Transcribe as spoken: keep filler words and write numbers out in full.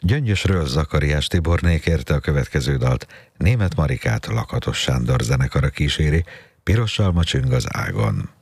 Gyöngyösről Zakariás Tiborné kérte a következő dalt, Németh Marikát Lakatos Sándor zenekara kíséri, Piros alma csüng az ágon.